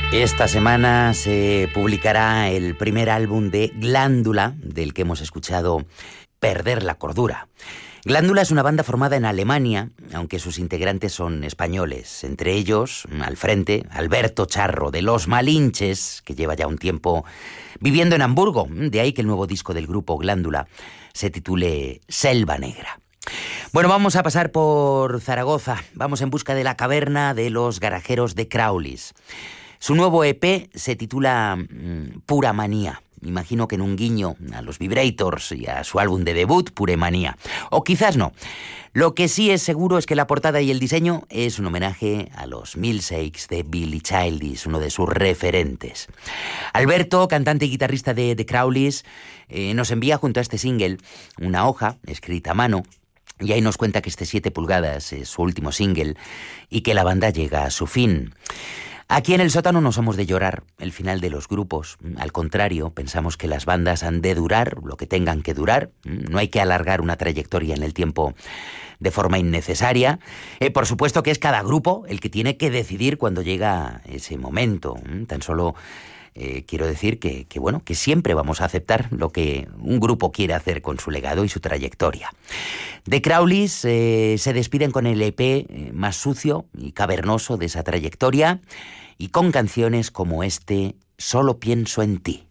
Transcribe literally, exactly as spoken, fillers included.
Esta semana se publicará el primer álbum de Glándula, del que hemos escuchado Perder la cordura. Glándula es una banda formada en Alemania, aunque sus integrantes son españoles. Entre ellos, al frente, Alberto Charro, de Los Malinches, que lleva ya un tiempo viviendo en Hamburgo. De ahí que el nuevo disco del grupo Glándula se titule Selva Negra. Bueno, vamos a pasar por Zaragoza. Vamos en busca de la caverna de los garajeros de Crowleys. Su nuevo E P se titula mmm, Pura Manía. Imagino que en un guiño a los Vibrators y a su álbum de debut, Pure Manía. O quizás no. Lo que sí es seguro es que la portada y el diseño es un homenaje a los Milkshakes de Billy Childish, uno de sus referentes. Alberto, cantante y guitarrista de The Crowleys, eh, nos envía junto a este single una hoja escrita a mano. Y ahí nos cuenta que este siete pulgadas es su último single y que la banda llega a su fin. Aquí en el sótano no somos de llorar el final de los grupos. Al contrario, pensamos que las bandas han de durar lo que tengan que durar. No hay que alargar una trayectoria en el tiempo de forma innecesaria. Eh, por supuesto que es cada grupo el que tiene que decidir cuando llega ese momento. Tan solo eh, quiero decir que, que, bueno, que siempre vamos a aceptar lo que un grupo quiere hacer con su legado y su trayectoria. The Crowleys eh, se despiden con el E P eh, más sucio y cavernoso de esa trayectoria y con canciones como este Solo pienso en ti.